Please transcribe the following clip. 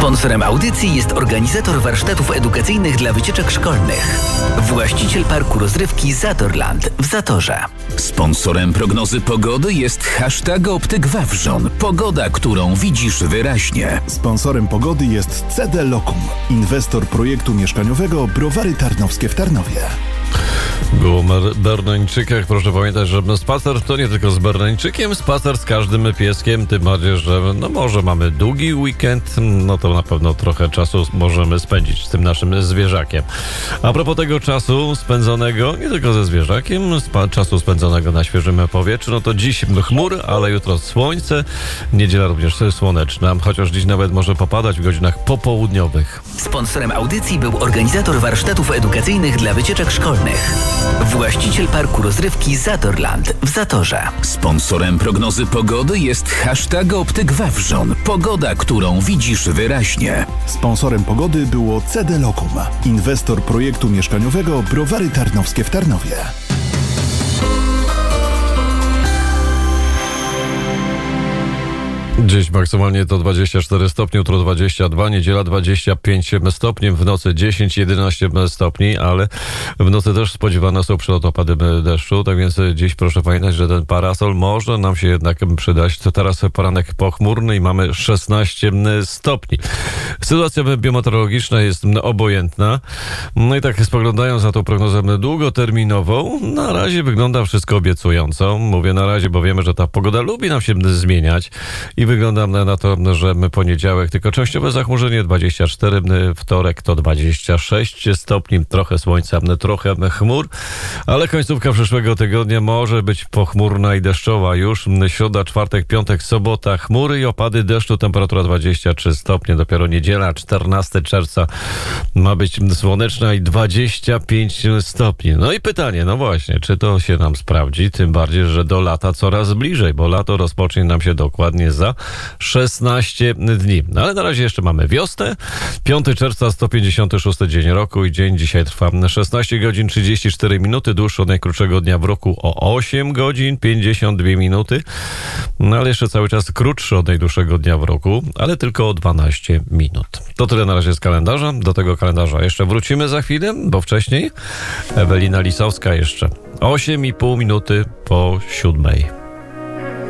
Sponsorem audycji jest organizator warsztatów edukacyjnych dla wycieczek szkolnych. Właściciel parku rozrywki Zatorland w Zatorze. Sponsorem prognozy pogody jest hashtag Optyk Wawrzon. Pogoda, którą widzisz wyraźnie. Sponsorem pogody jest CD Locum, inwestor projektu mieszkaniowego Browary Tarnowskie w Tarnowie. Było o Berneńczykach. Proszę pamiętać, że spacer to nie tylko z Berneńczykiem, spacer z każdym pieskiem, tym bardziej, że może mamy długi weekend, to na pewno trochę czasu możemy spędzić z tym naszym zwierzakiem. A propos tego czasu spędzonego, nie tylko ze zwierzakiem, czasu spędzonego na świeżym powietrzu, to dziś chmur, ale jutro słońce, niedziela również słoneczna, chociaż dziś nawet może popadać w godzinach popołudniowych. Sponsorem audycji był organizator warsztatów edukacyjnych dla wycieczek szkolnych. Właściciel parku rozrywki Zatorland w Zatorze. Sponsorem prognozy pogody jest hashtag Optyk Wawrzon. Pogoda, którą widzisz wyraźnie. Sponsorem pogody było CD Locum, inwestor projektu mieszkaniowego Browary Tarnowskie w Tarnowie. Dziś maksymalnie to 24 stopnie, jutro 22, niedziela 25 stopni, w nocy 10-11 stopni, ale w nocy też spodziewane są przelotopady deszczu, tak więc dziś proszę pamiętać, że ten parasol może nam się jednak przydać. To teraz poranek pochmurny i mamy 16 stopni. Sytuacja biometeorologiczna jest obojętna. No i tak spoglądając na tą prognozę długoterminową, na razie wygląda wszystko obiecująco. Mówię na razie, bo wiemy, że ta pogoda lubi nam się zmieniać i wygląda na to, że poniedziałek tylko częściowe zachmurzenie 24, wtorek to 26 stopni, trochę słońca, trochę chmur, ale końcówka przyszłego tygodnia może być pochmurna i deszczowa już. Środa, czwartek, piątek, sobota, chmury i opady deszczu, temperatura 23 stopnie, dopiero niedziela, 14 czerwca ma być słoneczna i 25 stopni. No i pytanie, właśnie, czy to się nam sprawdzi, tym bardziej, że do lata coraz bliżej, bo lato rozpocznie nam się dokładnie za 16 dni. Ale na razie jeszcze mamy wiosnę. 5 czerwca, 156 dzień roku i dzień dzisiaj trwa 16 godzin 34 minuty, dłuższy od najkrótszego dnia w roku o 8 godzin 52 minuty. Ale jeszcze cały czas krótszy od najdłuższego dnia w roku, ale tylko o 12 minut. To tyle na razie z kalendarza. Do tego kalendarza jeszcze wrócimy za chwilę, bo wcześniej Ewelina Lisowska jeszcze 8,5 minuty po 7.